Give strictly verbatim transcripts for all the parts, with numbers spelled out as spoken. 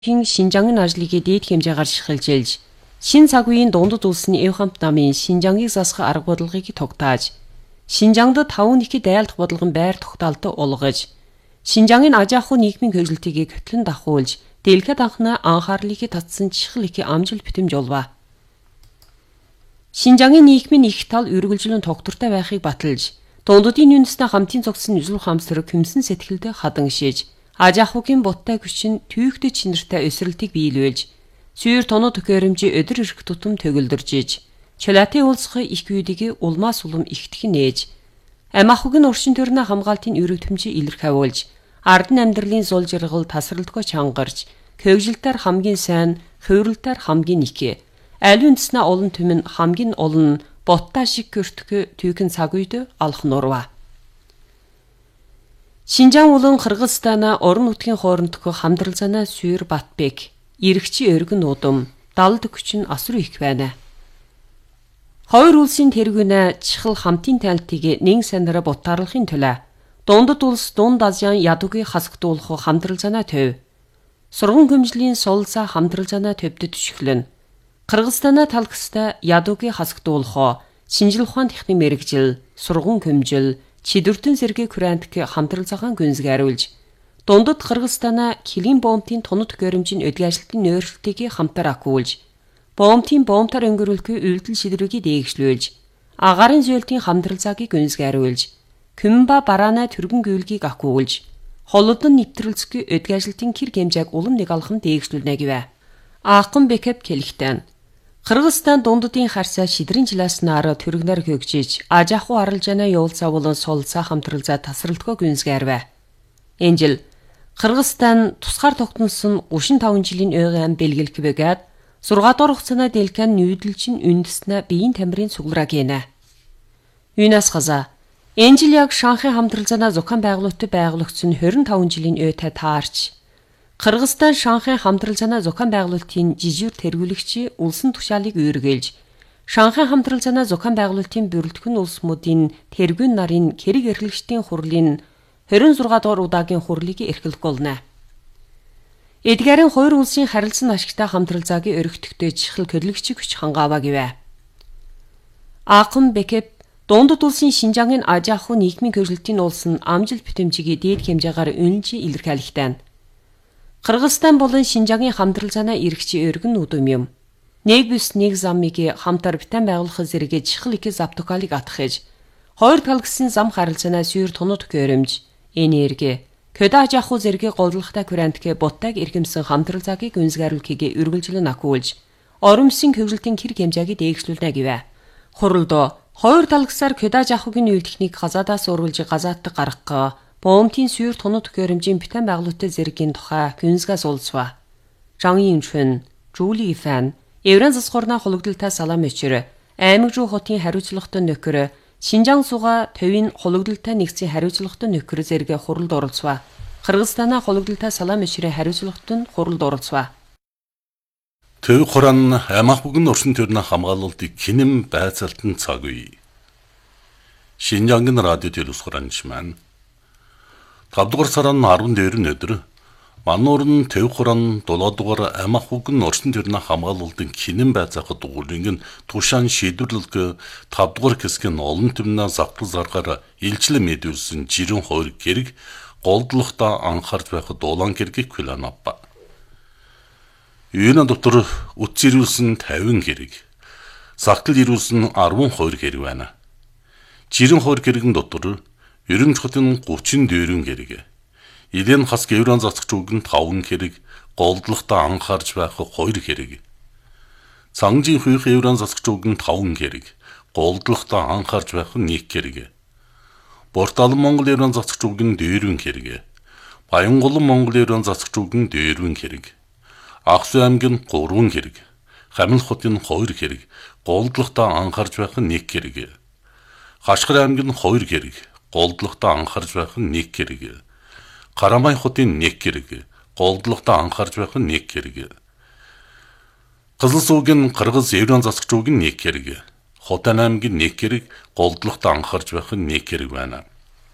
Хин Шинжаңын ажлыг дээд хэмжээгээр шилжилж, Шин цагүйн дундад улсны Эвхамт намын Шинжаңгийг засах арга бодлогыг тогтааж, Шинжаңд таван их дайлдах бодлогын байр тогтоолтод улгаж, Шинжаңын аж ахуй нийгмийн хөдөлтийг хөтлөн дахуулж, дэлгэхэд анхны анхаарлыг татсан чихэл их амжилт битэмж олваа. Шинжаңын нийгмийн их тал үргэлжлэн тогтвортой байхыг баталж, дундадын үндэснээ хамтын зогссон үзэл ухаамсар хүмсэн сэтгэлдээ хадан шиж, аж ахуйн буттай хүчин түүхтэй чинэртэй өсрэлтийг биелүүлж, сүйр тоноо төхөөрөмжийн өдөр ирэх тутам төгөлдөржиж, чөлөөтэй улсхай их үйдгийг улмаас улам ихтгэн нээж, ам ахуйн орчин төрний хамгаалтын өрөвдмжийг илэрх авуулж, ардын амьдралын зул жаргал тасралтгүй чангарч, хөгжилтээр хамгийн сайн, хувирлтаар хамгийн их, аль үндэснээ олон түмэн хамгийн олон ботта шиг көртгө түүхэн цаг үед алах нурва. Шинжаң улан Кыргызстана орон нутгийн хоорондох хамтралцаанаа сүйр Батбек, эрэгчи өргөн удам, далд хүчин асруу их байна. Хоёр улсын тэргүүнэ чихэл хамтын тайлтыг нэн санаараа бутаарлахын төлөө дундад улс дунд Азийн ядуугийн хасагдуулах хамтралцаанаа төв. Сурган хөмжлийн сулсаа хамтралцаанаа төвдөд төшөглөн. Кыргызстана талхстай ядуугийн хасагдуулах шинжил ухаан техник мэрэгжил, сурган хөмжил, чидүртэн сэргээ күрантик хамтралцаагаан гүнзгийруулж, дундад Кыргызстана килин бомбын тонод төхөөрөмжийн өдгөө ажилтны нойролтыг хамтар акуулж, бомбын бомбтар өнгөрүүлэхгүй үйлдэл шидрүүгийг дээгшлүүлж, агарын зөөлтийн хамтралцаагийг гүнзгийруулж, Күмба бараана түргэн гүйлгийг акуулж, холодон нэвтрэлцгүй өдгөө ажилтын кир хэмжээг улам нэг алхам дээгшлүүлнэ гэвэ. Аакын бэкэп келихтэн Кыргызстан дундадын харсаа шидрийн жилааснаар түргнэр хөгжиж, аж ахуй аралжаанаа явуулсаа болон сулсаа хамтралзаа тасралтгүй гүнзгийрвэ. Энэ жил Кыргызстан тусгаар тогтносон гуравдугаар таван жилийн ойган бэлгэлэх бөгөөд зургаан дахь хугацаанд дэлгэн нүүдэлчин үндэснэ биеийн тамирын цуглараа гинэ. Юнас хаза энэ жил яг Шанхай хамтралзаанаа зохион байгуулалтад байгуулагдсан двадцать таван жилийн ойтой таарч, Кыргызстан Шанхай хамтралцаанаа зохион байгуулалтын жижиг тэргүүлэгч улсын тушаалыг үүргээлж, Шанхай хамтралцаанаа зохион байгуулалтын бүрэлдэхүүн улсуудын тэргүүн нарын хэрэг эрхлэгчдийн хурлын двадцать шесть дугаар удаагийн хурлыг эрхлэх болно. Эдгээрийн хоёр улсын харилцан ашигтай хамтралцаагийн өргөтгтөж чихэл хөдөлгөгчийг хүч хангааваа гэвэ. Аакын бэкэп дундад улсын Шинжаңын аж ахуй нийгмийн хөдөлтийн улсын амжилт битэмжийг дээд хэмжээгээр үнэлж илэрхийлэхтэн. Кыргызстан болон Шинжаңын хамтралцаанаа эрэгчи өргөн удам юм. Нэг бүс нэг замыг хамтар битэн байгуулах зэрэг чихэл их завтукалыг атгахж, хоёр талгсын зам харилцаанаа сүйр тонод төхөөрөмж, энерги, көдө аж ахуй зэрэг голдлохтой күрантик буттайг эрхэмсэн хамтралцаагийг гүнзгийруулахыг үргэлжлэн акуулж, оромсын хөгжилтийн кир хэмжээг дээгшлүүлнэ гэвэ. Хуралд хоёр талгсаар көдө аж ахуйн үйл техник газаадаас урвалж газаатдаг гаргах бомбын сүйр тонод төхөөрөмжийн битэн байгуулалтын зэргийн тухай гүнзгээс улсва. Жан Юнчэн, Жули Фан, Еврен засгуурна хологдолтой салам өчөр, аймаг руу хотын хариуцлагатай нөхөр, Шинжаң суга төвийн хологдолтой нэгцийн хариуцлагатай нөхөр зэрэг хуралд оролцва. Кыргызстана хологдолтой салам өчрийн хариуцлагатай хуралд оролцва. Төв хуран ам ахуйн орчин төрний хамгаалалтыг кинэм байцаалтан цаг үе. Шинжаңын радио телевиз хуранч маань тавдугаар сарын арван дөрөвний өдөр мануурн төв хуран долоодугаар ам ахуйн орчин төрний хамгаалалтын кинэм байцаахад дугуулын тушаан шийдвэрлэг тавдугаар хэсгийн олон түмнээ завтал заргаар илчлэн мэдүүлсэн жирэн хоёр гэрэг голдлохтой анхаарч байхад дулаан гэргийг хүлээнавба. Юуна дотор утас ирүүлсэн тавин гэрэг, сагтал ирүүлсэн арван хоёр гэрэг байна. Жирэн хоёр гэрэгэн дотор ерөнч хотын гучин дөрвөн гэрэг, Илэн хас гевран засагч үгэн таван гэрэг, голдлохтой анхаарч байх хоёр гэрэг. Цангжийн хүйх евран засагч үгэн таван гэрэг, голдлохтой анхаарч байх нэг гэрэг. Борталан Монгол евран засагч үгэн дөрвөн гэрэг, Баянголон Монгол евран засагч үгэн дөрвөн гэрэг. Аксу аймгийн гурван гэрэг, Хамил хотын хоёр гэрэг, голдлохтой анхаарч байх нэг гэрэг. Хашгир аймгийн хоёр гэрэг, голдлохтой анхаарч байх нэг гэрэг. Карамай хотын нэг гэрэг, голдлохтой анхаарч байх нэг гэрэг. Кызылсуугийн Кыргыз евран засагч үгэн нэг гэрэг, Хотан аймгийн нэг гэрэг, голдлохтой анхаарч байх нэг гэрэг байна.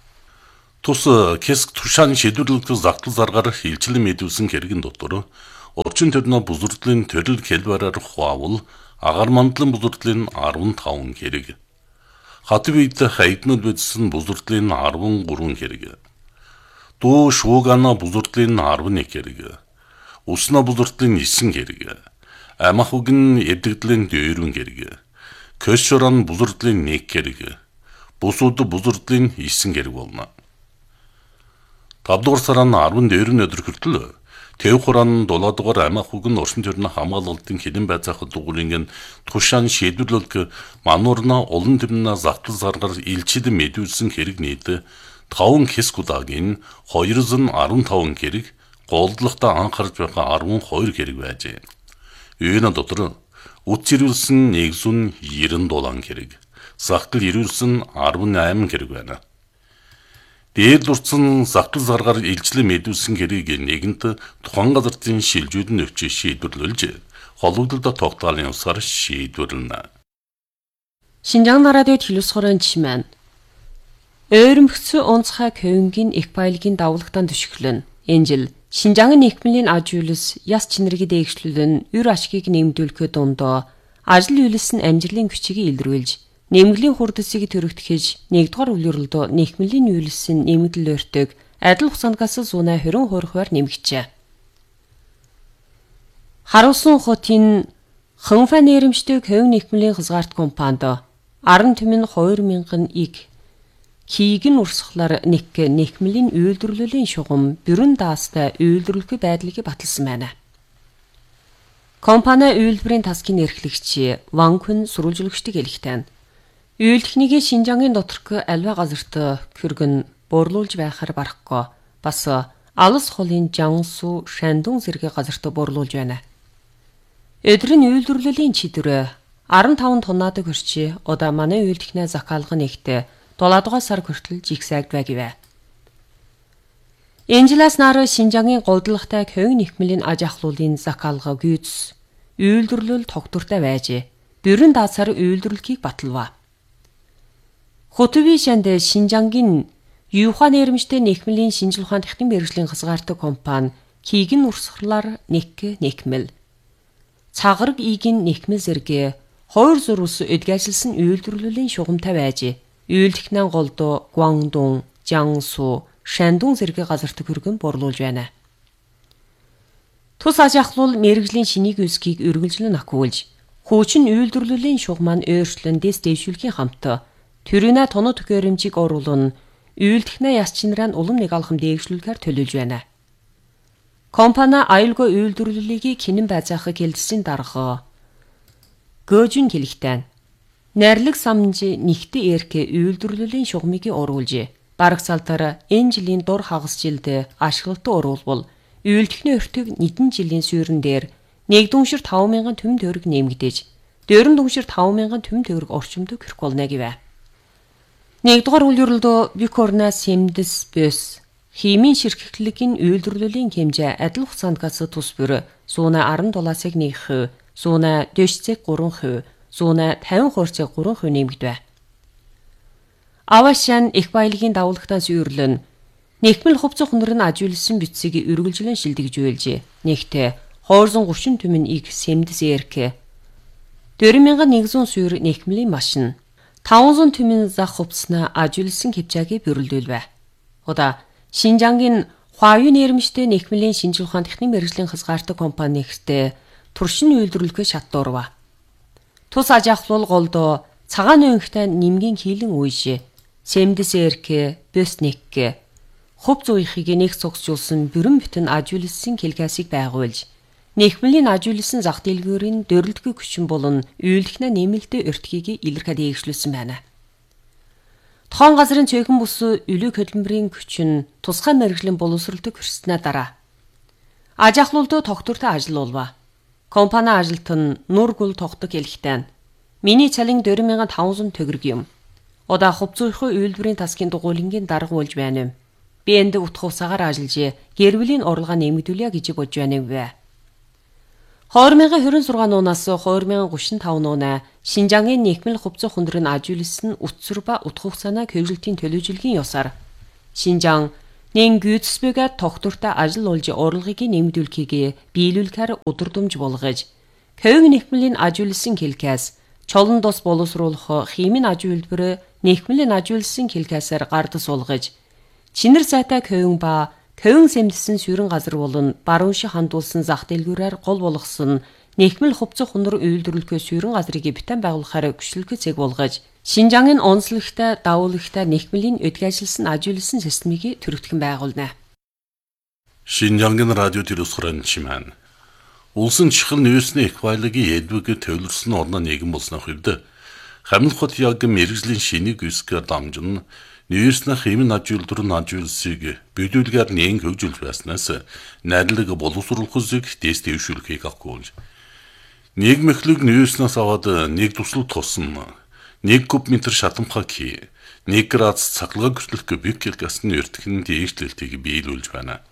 Тус Кэск тушаан шийдвэрлэгдэх загдал заргаар хилчлэн мэдүүлсэн хэргийн дотор Орчин төрнө бузурдлын төрөл хэлбэрээр хуваавал агаар мандлын бузурдлын арван таван хэрэг. Хатв үед хайднууд бидсэн бузурдлын арван гурван хэрэг. Дуу шуугана бузурдлын арван нэг хэрэг. Усна бузурдлын ниссэн хэрэг. Амах үгэн эдэгдлийн дөрвөн хэрэг. Көшөрөн бузурдлын нэг хэрэг. Бусууд бузурдлын ниссэн хэрэг болно. тавдугаар сарын арван дөрвөн өдөр хүртэл Тэв хуран дулаадгаар амах үгэн орчин төрний хамгаалалтын хідэн байцаахад дугуулынгийн тушаан шийдвэрлэлг мануурна олон тэмнэ зактал заргаар илчид мэдүүлсэн хэрэг нийт таван хэсг удаагийн хоёрон арван таван хэрэг голдлохтой анхаарч байгаа арван хоёр хэрэг байжээ. Үүний дотор үт зэрүүлсэн нэгэн девяносто дулаан хэрэг, зактал ирүүлсэн арван восемь хэрэг байна. Дээр дурдсан зактал заргаар илчлэн мэдүүлсэн хэрэг нэгэнт тухайн газрын шилжүүд нь өвчөө шийдвэрлүүлж, холбогдлолд тогтоолын усаар шийдвэрлэнэ. Шинжаан радиод хэлүүлсгөрөн чимэн. Өөрөмгцөө онцгой көвнгийн их баялагын давлагтан төшөглөн. Энэ жил Шинжаан нийгмийн аж үйлс яс чинэргийг дээгшлүүлэн өр ашгийг нэмэгдүүлэхэд дундоо ажил үйлс нь амжилтын хүчийг илрүүлж нэмгэлийн хурдсыг төрөгдөхөж нэгдүгээр үлрэлдөө нийгмийн үйлсийн нэмэгдэл өртөг адил хугацаангаас зуунаа хорин хуурхаар нэмэгчээ. Харуулсан хотын ханфа нэрэмжтэй көвн нийгмийн хязгаарт компанид арын түмэн хоёр мянган иг кийгэн урсгалаар нэг нийгмийн үйлдвэрлэлийн шугам бүрэн даастай үйлдвэрлэх байдлыг баталсан байна. Компани үйлдвэрийн тасгийн эрхлэгч Ван Күн сурвалжлагчдыг хэлэхдээ үйлдвэрийн Шинжаангийн доторх альва газарт хөргөн буурлуулж байхаар барахгүй бас алс холын Жансу Шандун зэрэг газарт буурлуулж байна. Өдрийн үйлдвэрлэлийн чиглэл арван таван тоннад хүрч удаа манай үйлдвэрийн захиалга нэгт долоодгоо сар хүртэл жигсаагдваа гэвэ. Энжилас нар Шинжаангийн голдлоготой көвн нийгмийн аж ахлуулын захиалга гүйц үйлдвэрлэл тогтвортой байж бүрэн даасаар үйлдвэрлэхийг баталва. Хотви шанд Шинжаангийн Юуха нэрмжтэй нийгмийн шинжлэх ухааны техникийн мэргэжлийн хязгаартай компани кийгэн урсгалаар нэг нийгмэл цагараг игийн нийгмэл зэрэг хоёр зурвас эдгэжилсэн үйлдвэрлэлийн шугамтай байж үйлдвэрийн голдоо Гуандун, Жансу, Шандун зэрэг газарт хөргөн борлуулж байна. Тус аж ахлуул мэргэжлийн шинийг үсгийг үргэлжлэн ахиулж, хуучин үйлдвэрлэлийн шугам маань өөрчлөн дэс дэвшүүлэхийн хамт төрийнэ тоног төхөөрөмжийг оруулан үйлдвэрийн яс чинраа нь улам нэг алхам дэвшлүүлэхээр төлөвлөж байна. Компани аюулгүй үйлдвэрлэлийг хинэн байцаахыг хэлсэн дарга Гөөжин хэлэхдээ Найрлаг самж нэгт эрх үйлдвэрлэлийн шугамыг оруулж, бараг цалтаар энэ жилийн дур хагас жилд ашиглалтад оруулбал үйлдвэрийн өртөг нэгэн жилийн суурин дээр нэг дүншир таван мянган төм төгрөг нэмэгдэж, дөрвөн дүншир таван мянган төм төгрөг орчимд хүрэх болно гэвэ. Нэгдүгээр үлрэлдөө Бикорна Сэмдэс Бэс химийн ширхэгдлэгийн үйлдвэрлэлийн хэмжээ адил хугацаандгаас тус бүр зуунаа арван долоосыг нэг хувь, зуунаа дэшцэг гурван хувь, зуунаа тавин хувьцыг гурван хувь нэмэгдэв. Авашан их баялагын давлагтаас үйрлэн нийгмэл хувцас хүнрэн аж үйлсэн бичсийг үргэлжлэн шилдэгжүүлж, нэгт хоёрсон гучин түмэн иг Сэмдэс эрх дөрвөн мянган нэгдсэн суур нийгмлийн машин таван зуун түмэн зах хувцснаа аж үйлсэн хэмжээгээ бүрэлдүүлвэ. Удаа Шинжаангийн Хуавей нэрмжтэй нийгмийн шинжлэх ухааны техникийн мэргэжлийн хязгаартай компани нэгтэй туршин үйлдвэрлэхээ шатдуурва. Тус аж ахлуул голдоо цагаан өнхтэй нэмгийн хийлэн үйш Сэмдэс эрх Бэснек хувц уяхыг нэг цогцжуулсан бүрэн бүтэн аж үйлсэн хэлгасыг байгуулж, нийгмийн аж үйлсэн зах дэлгүүрийн дөрөлдгөө хүчин болон үйлдвэрийн нэмэлтээ өртгийг илэрхийлж дээгшлүүлсэн байна. Тухайн газрын цөөхөн бус үлэг хөдөлмөрийн хүчин тусгай мэргэжлийн боловсролтой хүрснээ дараа аж ахлуулд тогтвортой ажиллаулва. Компани ажилт нь нур гүл тогтдог хэлэхдээ миний цалин дөрвөн мянган таван зуун төгрөг юм. Удаа хувцсуухгүй үйлдвэрийн тасгийн дугуйлангийн дарга болж байна юм. Би энд утга усаагаар ажиллаж гэрвлийн орлогоо нэмэгдүүлье гэж бодж байна юм бэ. хоёр мянган хорин зургаан нуунаас хоёр мянган гучин таван нуунаа Шинжаангийн нийгмэл хувцас хүндрэн аж үйлсэн утсэр ба утга хугацааны хэвлэлтийн төлөвлөгийн ёсоор Шинжаан Нэн гүйцэсбэгээ тогтвортой ажил олж урлагийг нэмэгдүүлэхийг биелүүлэхээр өдөрдөмж болгож, кöyг нэхмлийн ажиулсан хэлкээс чолон дос боловсруулах химийн аж үйлдвэр нэхмлийн ажиулсан хэлкээсээр гардас суулгаж, чинэр сайтай кöyн ба кöyн сэмдсэн сүрэн газар болон баруун шиг хандуулсан зах дэлгүүрээр гол болгосон нэхмэл хувцах хунар үйлдвэрлэхээ сүрэн газрыг битэн байгуулахаар гүшлэхэ цэг болгож, Шинжангийн онцлогтой давуулагтай нэхмлийн өдгөөжилсөн ажиулсан системийг төрөгдгөн байгуулна. Шинжангийн радио телевизорын чимэн. Улсын чихэл нөөцний эквайлагийн эдвэгэ төлөрсөн орно нэгэн болсны хувьд Хамил хот яг мэрэгжлийн шинийг үсгээр дамжин нөөцний хэмээн ажиулдвар ажиулсыг бүдүүлгээр нэн хөгжүүлж байснаас найрлаг боловсруулахыг дэс дэвшүүлэхийг агуулж. Нийгмэхлэг нөөцнөөс аваад нэг тусал тусан нэг куб метр шатамхаг хий, нэг градус цахилгаан хүртэлх бик келгасны өртгөн дээшлэлтийг биелүүлж байна.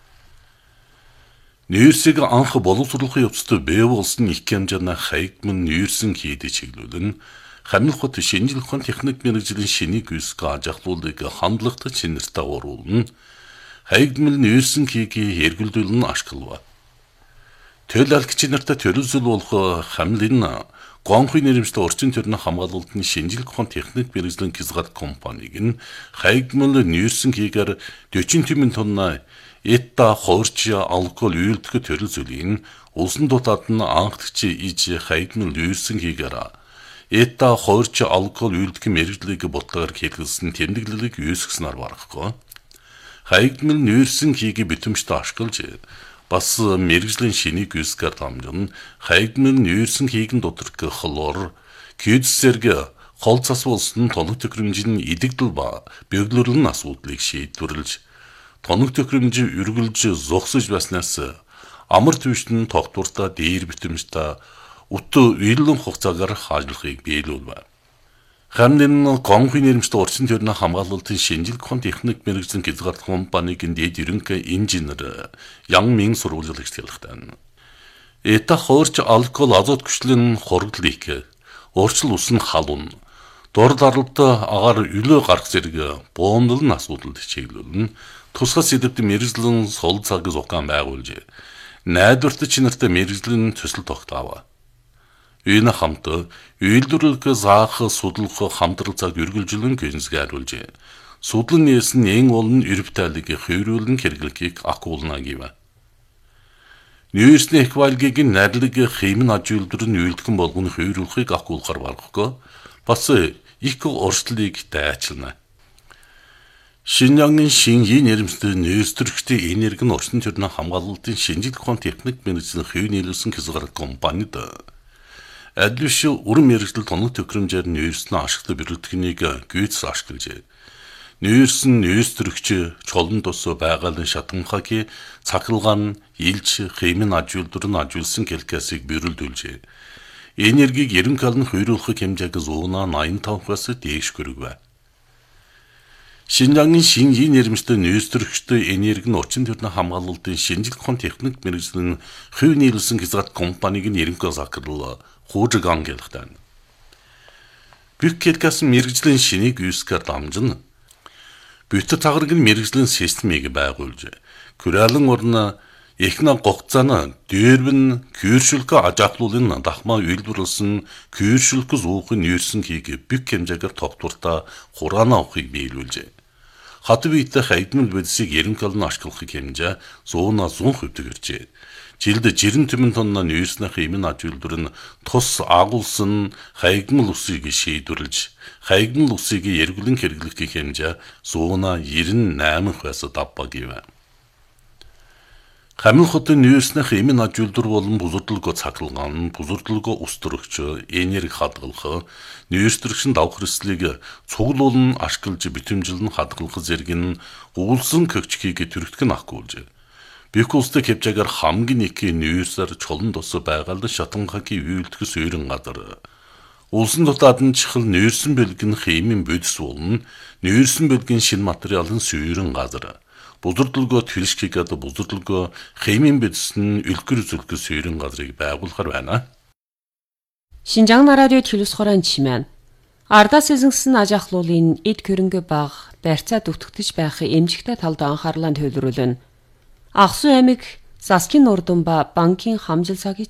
Нөөцийг анх боловсруулахын явцад бий болсон их хэмжээний хаягдман нөөцийн хийдэг чиглүүлэн Хамил хот шинжлэх ухааны техник мэргэжлийн шинийг үсг ажиглуулыг хандлагатай чинэртэй оруулна. Хаягдмал нөөцийн хийгийг эргэлдүүлэн ашиглав. Төл алгч нартай төрөлзөл болох Хамилын гонхын нэрмжтэй орчин төрний хамгаалалтын шинжлэх ухааны техник мэргэжлийн хязгаар компаниг нь хаягдмал нөөцийн хийгээр дөрвөн тэрбум тонна эта хорч алкол үйлдэх төрөлзөлийн улсын дутаад нь анхдагч иж хаягдмал нөөцийн хийгээр эта хорч алкол үйлдэх мэргэжлийг бодлогоор хэлгэлсэн тэмдэглэлийг үүсгэснээр барахгүй. Хаягдмал нөөцийн хийгийг битэмжтэй ашиглаж бас мэргэжлийн шинийг үсгээр дамжин хаягдмал нөөцийн хийгэн доторх хлор, кьюдсэрг хол цас болсон тоног төхөөрөмжийн идэгдэл ба бөглөрлийн асуудлыг шийдвэрлэж, тоног төхөөрөмж үргэлж зогсож байснаас амар түвшин тогтвортой дээр битэмжтэй ут үйлэн хугацаагаар ажиллахыг биелүүлв. Хамилын гонхын нэрмжтэй орчин төрний хамгаалалтын шинжлэх ухааны техник мэргэжлийн хязгаар компаниг дэд ерөнхий инженер Ян Мин сурвалжил хэвлэлтэй. Эта хорч алкол азот гүшлийн хордлыг уурчил усан халуун дор даралт агаар үлөө гарах зэрэг боомдол асуудал чиглүүлэн тусгай сэдвт мэргэжлийн сул цаг зохион байгуулж найдварт чинартай мэргэжлийн төсөл тогтоов. Энэ хамт үйлдвэрлэх заах судлах хамтрал цаг үргэлжлэн гэнсгааруулж судлан нээсэн эн олон эрбтайлыг хөврүүлэн хэрэглэхийг агуулна гэв. Нөөцний эквайлагийг найрлаг хэмээн ажиулдвар нь үйлдэх болгоны хөврүүлэхийг агуулахар барахгүй бас их орчлыг дайчилна. Шинжангийн шингийн нэрмжтэй нөөцтөрөгчдийн энерги нь орчин төрний хамгаалалтын шинжлэх ухааны техник мэргэжлийн хэв нийлүүлсэн хязгаар компанид Адилш уран мэргэжил тоног төхөөрөмжээр нөөцний ашиглах бэрхтгэлийг гүйц ашиглаж, нөөцн нөөцтөрөгч чолон тус байгалийн шатамхагийн цахилгаан илж хэмээн ажиулдвар нь ажиулсан келкасыг бэрэлдүүлж, энергийг ерөнхий алны хөрвүүлэх хэмжээг зуунаа найман тавхаас дээш хүргэв. Шинжангийн шингийн нэрмжтэй нөөцтөрөгчтэй энерги нь орчин төрний хамгаалалтын шинжлэх ухааны техник мэргэжлийн хэв нийлүүлсэн хязгаар компаниг нь ерөнхий захирал хуужиг ангилахтай. Бик келкас мэргэжлийн шинийг үүсгээр дамжин бүтэ тагараг нь мэргэжлийн системийг байгуулж, күрэлэн орно эхнэ гогцаана дээрвэн күйршүүлэх ажаглуулын дахмаа үйлдвэрлсэн күйршүүлэх зуухын нөөцийн хийг бик хэмжээгээр тогтвортой хураана авахыг биелүүлжээ. Хат биетэй хаягдмал бодисыг ерөнхий алны ашиглахыг хэмжээ зуунаа зүүн хувьд иржээ. Жилд жирэн тэрбум тонна нөөцний хэмээн ажиулдвар нь тус агуулсан хаягдмал усыг шийдвэрлэж, хаягдмал усыг эргэлэн хэрэглэхийг хэмжээ зуунаа девяносто восемь хуйс давбаа гэв. Хамил хотын нөөцний хэмээн ажиулдвар болон бузурдлого цахилгаан, бузурдлого ус төрөгч, энерги хадгалах, нөөцтөрөгчн давх хэрэгслийг цуглуулн ашиглаж битэмжилн хадгалах зэрэг нь уулсан көгчгийг төрөгдөх нь агуулж. Бик улстай хэмжээгээр хамгийн их нөөцээр чолон тус байгаал шатамхагийн үйлдэх суурин газар. Улсын дутаад нь чихэл нөөцсөн бэлгэн хэмээн бодис болон нөөцсөн бэлгэн шин материалын суурин газар. Бузурдлого тэлшгийг бузурдлого хэмээн бодис нь үлгэр зүлгэх суурин газрыг байгуулахар байна. Шинжаан радио телевизорын чимэн ардаас эзэнсэн аж ахлуулын эд хөрөнгө баг барьцаа дүтгэж байх эмжигтэй талд анхаарлаа төвлөрүүлнэ. Аксу аймаг Заскин урдун ба банкын хамжилсагийн